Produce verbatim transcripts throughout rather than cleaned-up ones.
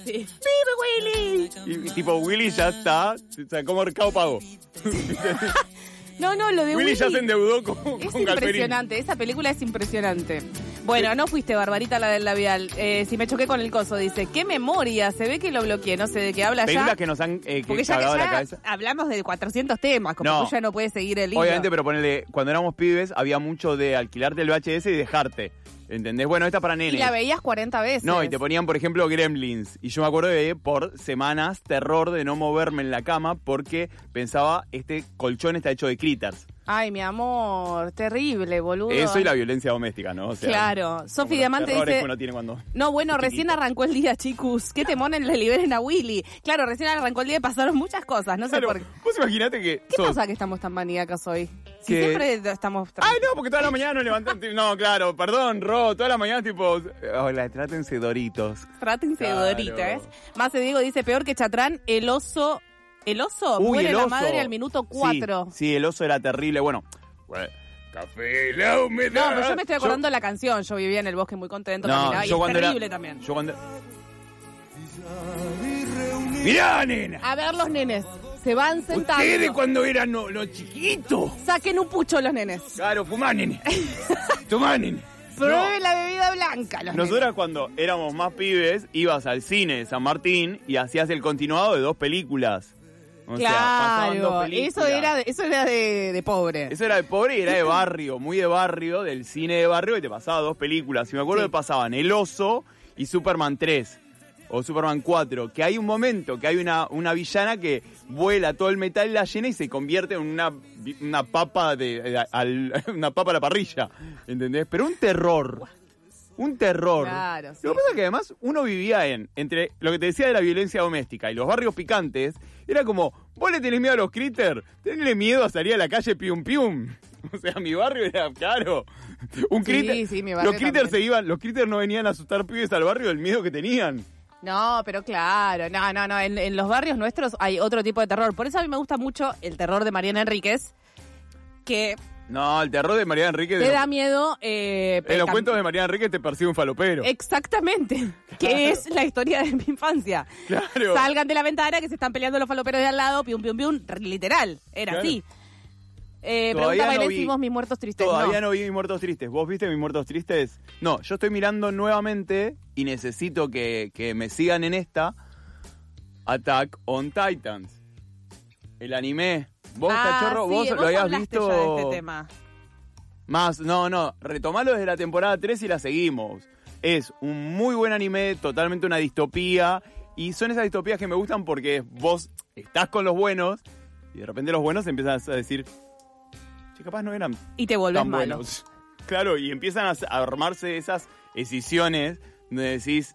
Sí. ¡Vive Willy! Y, y tipo, Willy ya está, o sea, como Mercado Pago. No, no, lo de Willy, Willy ya se endeudó con, es con impresionante, esa película es impresionante. Bueno, no fuiste, Barbarita, la del labial. Eh, si me choqué con el coso, dice, qué memoria, se ve que lo bloqueé, no sé de qué habla ya. Películas que nos han eh, Porque ya, cagado ya la cabeza. hablamos de cuatrocientos temas, como No. tú ya no puedes seguir el hilo. Obviamente, pero ponele, cuando éramos pibes había mucho de alquilarte el V H S y dejarte. ¿Entendés? Bueno, esta para nenes. Y la veías cuarenta veces. No, y te ponían, por ejemplo, Gremlins. Y yo me acuerdo de, por semanas, terror de no moverme en la cama porque pensaba, este colchón está hecho de critters. Ay, mi amor, terrible, boludo. Eso y la violencia doméstica, ¿no? O sea, claro. Sofi Diamante dice... que uno tiene cuando... No, bueno, chiquito. recién arrancó el día, chicos. ¿Qué temonen le liberen a Willy? Claro, recién arrancó el día y pasaron muchas cosas. No sé Claro, por qué. vos imaginate que... ¿Qué sos... pasa que estamos tan maníacas hoy? Si Que- siempre estamos... Ay, no, porque toda la mañana nos levantamos... No, claro, perdón, Ro. Toda la mañana, tipo... Hola, trátense Doritos. Trátense de Claro. Doritas. Más Diego dice, peor que Chatrán, el oso... ¿El oso? Uy, Muere el la oso. madre al minuto cuatro. Sí, sí, el oso era terrible. Bueno... bueno, café, la humedad. No, pero yo me estoy acordando Yo- de la canción. Yo vivía en el bosque muy contento, No, caminaba, y yo es cuando terrible era... también. Yo cuando... Mirá, nena. A ver los nenes. Se van sentando. Ustedes cuando eran los no chiquitos. Saquen un pucho los nenes. Claro, fumá, nene. Tomá, nene. Prueben la bebida blanca los Nosotras cuando éramos más pibes, ibas al cine de San Martín y hacías el continuado de dos películas. O sea, pasaban dos Claro, películas. eso era, de, eso era de, de pobre. Eso era de pobre y era de barrio, muy de barrio, del cine de barrio, y te pasaba dos películas. Y me acuerdo Sí. que pasaban El Oso y Superman tres. O Superman cuatro, que hay un momento que hay una, una villana que vuela todo el metal y la llena y se convierte en una, una papa de, de- al- una papa a la parrilla, ¿entendés? Pero un terror, un terror. Claro, sí. Lo que pasa es que además uno vivía en, entre lo que te decía de la violencia doméstica y los barrios picantes, era como, vos le tenés miedo a los critters, tenés miedo a salir a la calle pium pium. O sea, mi barrio era claro. Un Sí, critter, sí, mi barrio los critters también. se iban, los critters no venían a asustar pibes al barrio del miedo que tenían. No, pero claro, no, no, no, en, en los barrios nuestros hay otro tipo de terror. Por eso a mí me gusta mucho el terror de Mariana Enríquez, que No, el terror de Mariana Enríquez. te de da los- miedo... Eh, en los tam- cuentos de Mariana Enríquez te persigue un falopero. Exactamente, que es la historia de mi infancia. Claro. Salgan de la ventana que se están peleando los faloperos de al lado, pium, pium, pium, literal, era Claro. así. Eh, Todavía pregunta no Belén vi- si vimos Mis Muertos Tristes. Todavía no. no vi Mis Muertos Tristes. ¿Vos viste Mis Muertos Tristes? No, yo estoy mirando nuevamente y necesito que, que me sigan en esta Attack on Titans. El anime. Vos, Ah, cachorro, sí, vos, vos lo habías hablaste visto. ya de este tema. Más, no, no, retomalo desde la temporada tres y la seguimos. Es un muy buen anime, totalmente una distopía. Y son esas distopías que me gustan porque vos estás con los buenos y de repente los buenos empiezan a decir, che, capaz no eran Y te volvés tan malo. buenos. Claro, y empiezan a a armarse esas decisiones donde decís,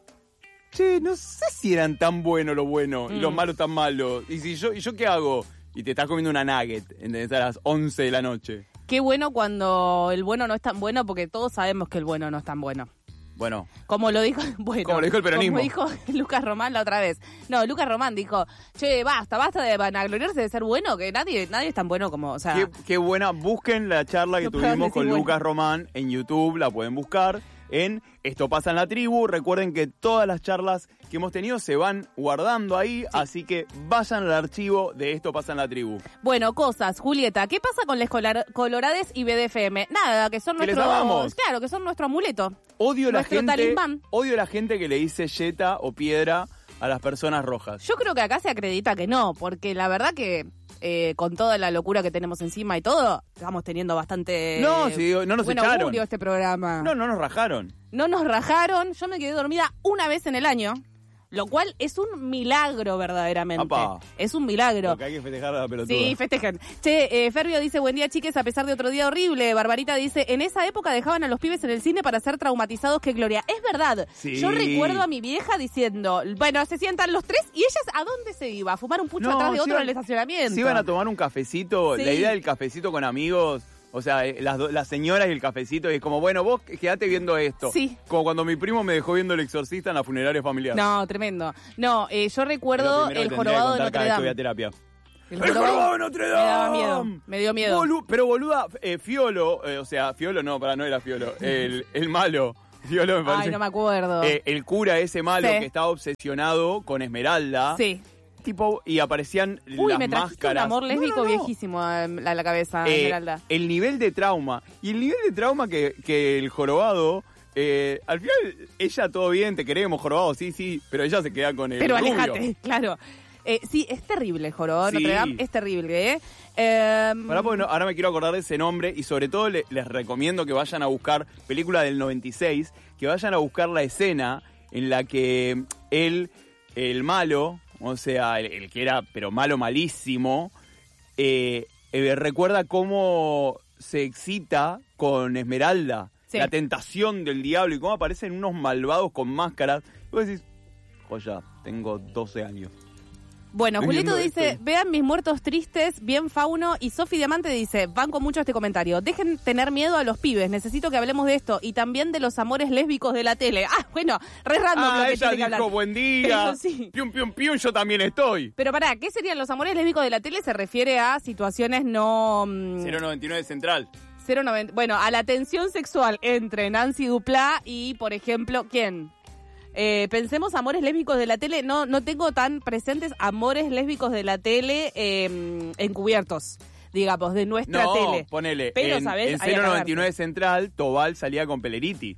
che, no sé si eran tan buenos los buenos y Mm. los malos tan malos. Y si yo, ¿y yo qué hago? Y te estás comiendo una nugget, ¿entendés? A las once de la noche. Qué bueno cuando el bueno no es tan bueno, porque todos sabemos que el bueno no es tan bueno. Bueno, Como lo dijo, bueno, Como lo dijo el peronismo. Como dijo Lucas Román la otra vez. No, Lucas Román dijo, che, basta, basta de vanagloriarse de ser bueno, que nadie, nadie es tan bueno como, o sea... qué, qué buena. Busquen la charla que No puedo tuvimos decir con bueno. Lucas Román en YouTube, la pueden buscar en Esto pasa en la tribu. Recuerden que todas las charlas que hemos tenido se van guardando ahí, así que vayan al archivo de Esto pasa en la tribu. Bueno, cosas, Julieta, ¿qué pasa con les colar- colorades y B D F M? Nada, que son Que les nuestros... amamos. Claro, que son nuestro amuleto. Odio la Nuestro gente, talismán. odio la gente que le dice yeta o piedra a las personas rojas. Yo creo que acá se acredita que no, porque la verdad que eh, con toda la locura que tenemos encima y todo, estamos teniendo bastante... No, si digo, no nos buen echaron. augurio este programa. No, no nos rajaron. No nos rajaron, yo me quedé dormida una vez en el año, lo cual es un milagro verdaderamente. Apá. Es un milagro. Porque hay que festejar a la pelotuda. Sí, festejen. Che, eh, Fervio dice, buen día, chiques, a pesar de otro día horrible. Barbarita dice, en esa época dejaban a los pibes en el cine para ser traumatizados, que gloria. Es verdad. Sí. Yo recuerdo a mi vieja diciendo, bueno, se sientan los tres, y ellas, ¿a dónde se iba? ¿A fumar un pucho No, atrás de se otro iban- en el estacionamiento? Se iban a tomar un cafecito, Sí. la idea del cafecito con amigos, o sea, eh, las, do- las señoras y el cafecito, y es como, bueno, vos quedate viendo esto. Sí. Como cuando mi primo me dejó viendo El Exorcista en la funeraria familiar. No, tremendo. No, eh, yo Es lo recuerdo primero que el tendría que jorobado de contar Notre cada vez que voy a Dame. terapia. El ¡El jorobado de Notre Dame! Me daba miedo, me dio miedo. Bolu- pero boluda, eh, Fiolo, eh, o sea, Fiolo no, para no era Fiolo, el, el malo, Fiolo me parece. Ay, no me acuerdo. Eh, el cura ese malo Sí. que estaba obsesionado con Esmeralda. Sí. Tipo, y aparecían Uy, las me trajiste máscaras. un amor lésbico No, no, no. viejísimo a la, a la cabeza, Eh, Esmeralda. el nivel de trauma. Y el nivel de trauma que, que el jorobado... Eh, al final, ella todo bien, te queremos, jorobado, sí, sí, pero ella se queda con el Pero rubio. alejate, claro. Eh, sí, es terrible el jorobado de Sí. Notre Dame, es terrible, ¿eh? eh Pará, porque no- ahora me quiero acordar de ese nombre y sobre todo le- les recomiendo que vayan a buscar, película del noventa y seis, que vayan a buscar la escena en la que él, el malo, o sea, el, el que era, pero malo malísimo, eh, eh, recuerda cómo se excita con Esmeralda, Sí. la tentación del diablo y cómo aparecen unos malvados con máscaras. Y vos decís, joya, tengo doce años. Bueno, Estoy Julito viendo dice, esto. vean mis muertos tristes, bien fauno. Y Sofi Diamante dice, banco mucho este comentario. Dejen tener miedo a los pibes, necesito que hablemos de esto. Y también de los amores lésbicos de la tele. Ah, bueno, re random Ah, lo que ella tiene que dijo, hablar. buen día, Pero sí. pium, pium, pium, yo también estoy. Pero pará, ¿qué serían los amores lésbicos de la tele? Se refiere a situaciones no... mm, cero noventa y nueve Central. cero noventa Bueno, a la tensión sexual entre Nancy Duplá y, por ejemplo, ¿quién? Eh, pensemos amores lésbicos de la tele. No, no tengo tan presentes amores lésbicos de la tele eh, encubiertos, digamos, de nuestra No, tele. ponele, Pero, en, ¿sabés? en Hay que cero noventa y nueve cagarse. Central, Tobal salía con Peleriti.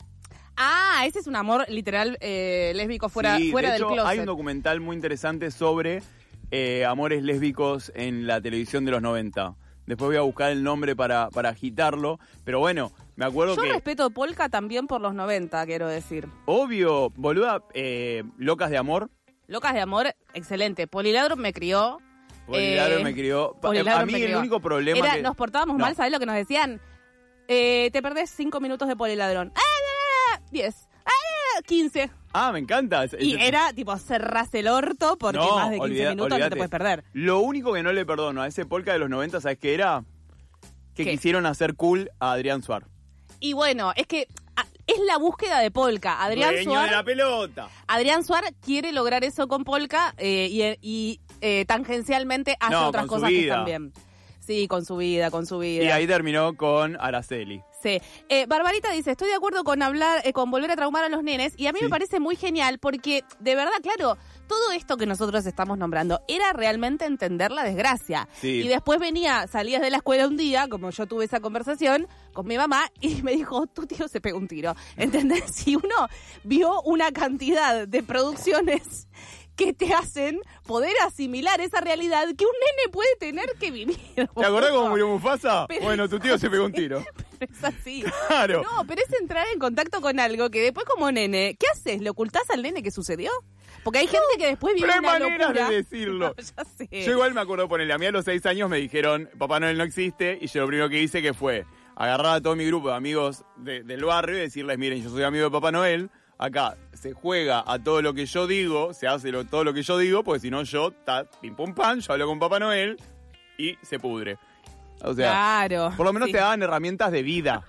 Ah, ese es un amor literal eh, lésbico fuera, Sí, fuera de del hecho, closet. hay un documental muy interesante sobre eh, amores lésbicos en la televisión de los noventa. Después voy a buscar el nombre para, para agitarlo. Pero bueno, me acuerdo Yo que, respeto Polka también por los noventa, quiero decir. obvio, boluda, eh, Locas de Amor. Locas de amor, excelente. Poliladro me crió. Poliladro Eh, me crió. Pa- Poliladro A mí me el crió. único problema Era, que... nos portábamos No. mal, ¿sabés lo que nos decían? Eh, te perdés cinco minutos de Poliladrón. ¡Ah, diez! ¡Ah, quince! Ah, me encanta. Y Ese- era tipo, cerrás el orto porque No, más de quince olvida- minutos no olvídate. te puedes perder. Lo único que no le perdono a ese polka de los noventa, ¿sabes qué era? Que ¿Qué? quisieron hacer cool a Adrián Suar. Y bueno, es que ah, es la búsqueda de Polka. Adrián Dueño Suar, de la pelota. Adrián Suar quiere lograr eso con Polka eh, y, y eh, tangencialmente hace No, otras con su cosas que vida. están bien. Sí, con su vida, con su vida. Y ahí terminó con Araceli. Sí. Eh, Barbarita dice, estoy de acuerdo con hablar, eh, con volver a traumar a los nenes, y a mí Sí. me parece muy genial porque, de verdad, claro, todo esto que nosotros estamos nombrando era realmente entender la desgracia. Sí. Y después venía, salías de la escuela un día, como yo tuve esa conversación con mi mamá, y me dijo, tu tío se pegó un tiro. ¿Entendés? Si uno vio una cantidad de producciones que te hacen poder asimilar esa realidad que un nene puede tener que vivir. ¿Te acordás cómo boludo? murió Mufasa? Pero Bueno, tu tío se pegó un tiro. Pero es así. Claro. No, pero es entrar en contacto con algo que después como nene, ¿qué haces? ¿Le ocultás al nene que sucedió? Porque hay gente que después vive Pero hay una maneras locura. de decirlo. Ya sé. Yo igual me acuerdo, ponele, a mí a los seis años me dijeron, Papá Noel no existe, y yo lo primero que hice que fue agarrar a todo mi grupo de amigos de- del barrio y decirles, miren, yo soy amigo de Papá Noel, acá se juega a todo lo que yo digo, se hace lo- todo lo que yo digo, porque si no yo, ta, pim pum pam, yo hablo con Papá Noel y se pudre. O sea, Claro. por lo menos sí. te daban herramientas de vida.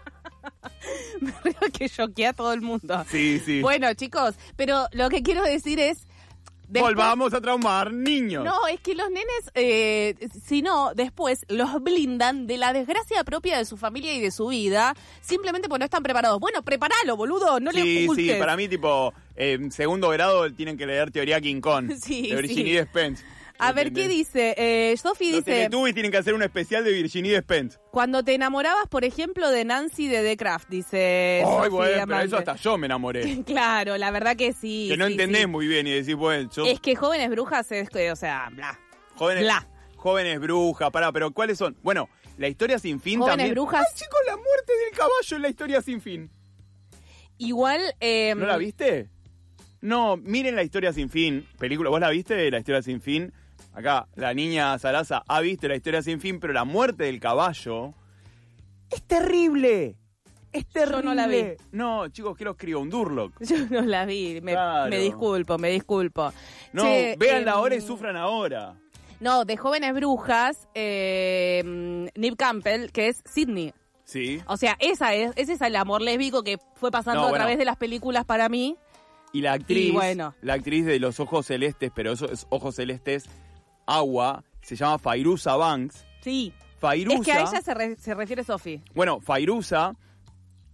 Creo que choquea a todo el mundo. Sí, sí. Bueno, chicos, pero lo que quiero decir es... después- Volvamos a traumar niños. No, es que los nenes, eh, si no, después los blindan de la desgracia propia de su familia y de su vida, simplemente porque no están preparados. Bueno, prepáralo, boludo, no le Sí, ocultes. sí, para mí, tipo, en segundo grado tienen que leer Teoría King Kong. Sí, de Virginie sí. Despentes. A ver, ¿qué dice? Eh, Sofi Los dice... Teletubbies tienen que hacer un especial de Virginie Despentes. Cuando te enamorabas, por ejemplo, de Nancy de The Craft, dice Ay, Sofía bueno, pero Diamante. eso hasta yo me enamoré. Claro, la verdad que sí. que no sí, entendés sí. muy bien y decís, bueno, yo... Es que Jóvenes Brujas es que, o sea, bla. jóvenes, bla. jóvenes brujas, pará, pero ¿cuáles son? Bueno, la historia sin fin Jóvenes también. brujas. Ay, chicos, la muerte del caballo en la historia sin fin. Igual... Eh, ¿No la viste? No, miren la historia sin fin. Película, ¿vos la viste? La historia sin fin. Acá, la niña Sarasa ha visto la historia sin fin, pero la muerte del caballo es terrible. Es terrible. Yo no la vi. No, chicos, que lo escribo un Durlock. Yo no la vi, me, Claro. me disculpo, me disculpo. No, Che, véanla em, ahora y sufran ahora. No, de Jóvenes Brujas, eh, Neve Campbell, que es Sydney. Sí. O sea, esa es, ese es el amor lésbico que fue pasando No, a bueno. través de las películas para mí. Y la actriz, Y bueno. la actriz de los ojos celestes, pero esos es ojos celestes, agua, se llama Fairuza Banks. Sí. Fairuza, Es que a ella se, re- se refiere Sofi. bueno, Fairuza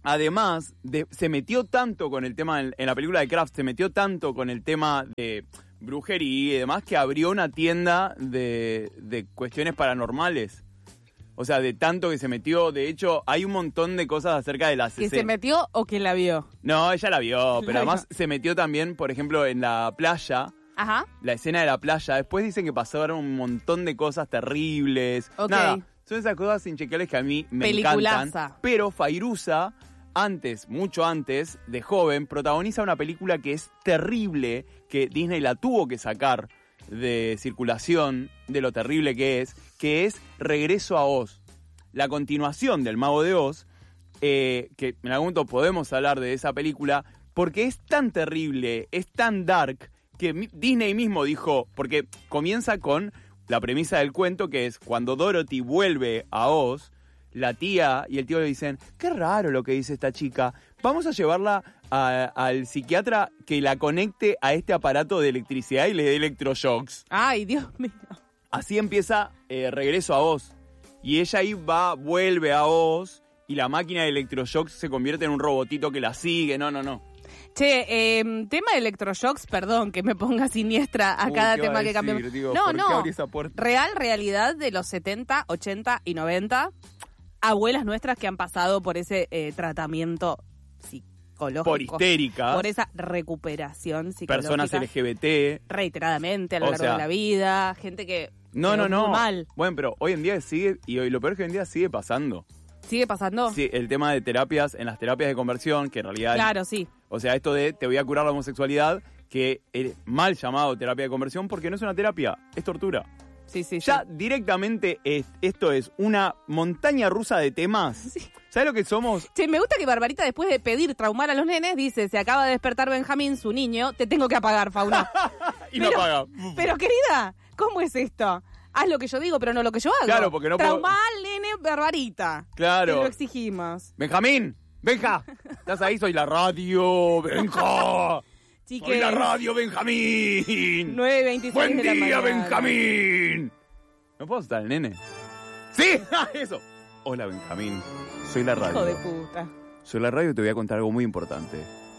además, de, se metió tanto con el tema, en, en la película de Kraft, se metió tanto con el tema de brujería y demás, que abrió una tienda de, de cuestiones paranormales. O sea, de tanto que se metió. De hecho, hay un montón de cosas acerca de las... ¿Que se metió o que la vio? No, ella la vio, pero La además vio. se metió también, por ejemplo, en la playa. Ajá. La escena de la playa. Después dicen que pasaron un montón de cosas terribles. Ok. Nada, son esas cosas inchequeables que a mí me Peliculaza. encantan. Pero Fairuza, antes, mucho antes, de joven, protagoniza una película que es terrible, que Disney la tuvo que sacar de circulación, de lo terrible que es, que es Regreso a Oz. La continuación del Mago de Oz, eh, que en algún momento podemos hablar de esa película, porque es tan terrible, es tan dark, que mi- Disney mismo dijo, porque comienza con la premisa del cuento, que es cuando Dorothy vuelve a Oz, la tía y el tío le dicen, qué raro lo que dice esta chica, vamos a llevarla a- al psiquiatra que la conecte a este aparato de electricidad y le dé electroshocks. Ay, Dios mío. Así empieza eh, Regreso a Oz. Y ella ahí va, vuelve a Oz y la máquina de electroshocks se convierte en un robotito que la sigue. No, no, no. Che, eh, tema de electroshocks, perdón que me ponga siniestra a Uy, cada ¿qué va tema a que decir? cambiamos. Digo, No, ¿por qué no. abrí esa puerta? Real realidad de los setenta, ochenta y noventa. Abuelas nuestras que han pasado por ese eh, tratamiento psicológico. Por histérica, Por esa recuperación psicológica. personas L G B T. Reiteradamente a lo O largo sea, de la vida. Gente que... No, quedó no, no. muy mal. Bueno, pero hoy en día sigue, y hoy lo peor es que hoy en día sigue pasando. ¿Sigue pasando? Sí, el tema de terapias, en las terapias de conversión, que en realidad... Claro, sí. O sea, esto de te voy a curar la homosexualidad, que es mal llamado terapia de conversión, porque no es una terapia, es tortura. Sí, sí, Ya sí. directamente es- esto es una montaña rusa de temas. Sí. ¿Sabes lo que somos? Che, me gusta que Barbarita, después de pedir traumar a los nenes, dice, se acaba de despertar Benjamín, su niño, te tengo que apagar, Fauna. Y no Pero- paga. Pero, querida, ¿cómo es esto? Haz lo que yo digo, pero no lo que yo hago. Claro, porque no puedo- Traumá al nene, Barbarita. Te Claro. lo exigimos. Benjamín, Benja. ¿Estás ahí? Soy la radio, Benja. Soy Chiques, la radio, Benjamín. nueve veintiséis Buen de la día, mañana. Benjamín. ¿No puedo estar el nene? Sí, eso. Hola, Benjamín. Soy la radio. Hijo de puta. Soy la radio y te voy a contar algo muy importante.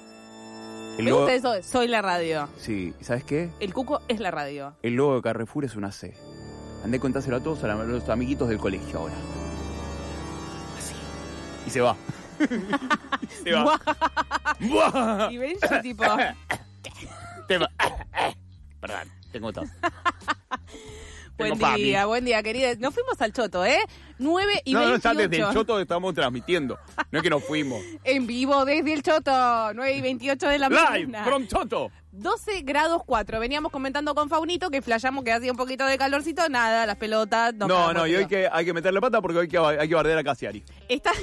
El Me logo- gusta eso, de soy la radio. Sí, ¿sabes qué? El cuco es la radio. El logo de Carrefour es una C. Andé a contárselo a todos, a la- a los amiguitos del colegio ahora. Así. Y se va. Y se va. Buah. Y ven yo tipo... Te va. Perdón, tengo tos. Buen Tengo día, papi. buen día, querida. Nos fuimos al Choto, ¿eh? nueve y No, no, veintiocho. ya desde el Choto estamos transmitiendo. No es que nos fuimos. En vivo desde el Choto, nueve y veintiocho de la Live mañana. from Choto. doce grados cuatro. Veníamos comentando con Faunito que flayamos que hacía un poquito de calorcito. Nada, las pelotas. No, cagamos no, y hoy frío. que, hay que meterle pata porque hoy hay que, hay que bardear a Cassiari. Está...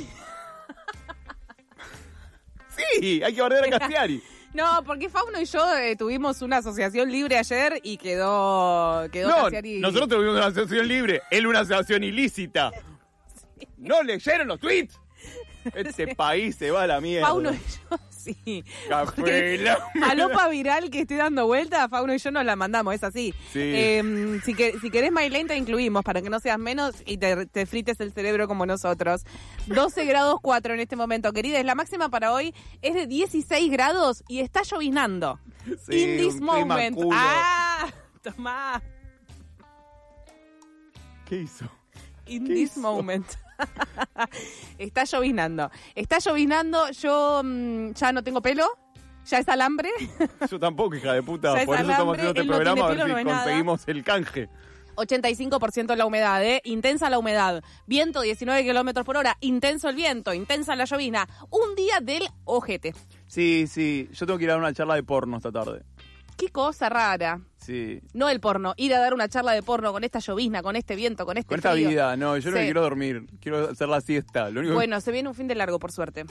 Sí, hay que bardear a Cassiari. No, porque Fauno y yo eh, tuvimos una asociación libre ayer y quedó... quedó No, Cassiari- nosotros tuvimos una asociación libre, él una asociación ilícita. ¿No leyeron los tweets? Este país se va a la mierda. Fauno y yo, sí. Café, Porque la Falopa viral que esté dando vuelta, Fauno y yo nos la mandamos, es así. Sí. Eh, si, que, si querés Mailén te incluimos para que no seas menos y te, te frites el cerebro como nosotros. doce grados cuatro en este momento, querida. Es la máxima para hoy, es de dieciséis grados y está lloviznando. Sí, In this un clima moment. culo. Ah, tomá. ¿Qué hizo? In ¿Qué this hizo? moment. Está lloviznando. Está lloviznando. Yo mm, ya no tengo pelo. Ya es alambre. Yo tampoco, hija de puta. Ya es Por eso estamos alambre, haciendo este él no programa tiene a ver pelo, si no es nada. conseguimos el canje. ochenta y cinco por ciento la humedad, ¿eh? Intensa la humedad. Viento diecinueve kilómetros por hora. Intenso el viento. Intensa la llovizna. Un día del ojete. Sí, sí. Yo tengo que ir a dar una charla de porno esta tarde. Qué cosa rara. Sí. No el porno. Ir a dar una charla de porno con esta llovizna, con este viento, con este Con esta frío. vida, no, yo no Sí. me quiero dormir. Quiero hacer la siesta. Lo único Bueno, se viene un fin de largo, por suerte.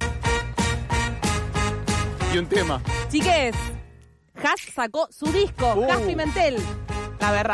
Y un tema. Chiques, Haas sacó su disco, Uh. Haas Pimentel. La verdad.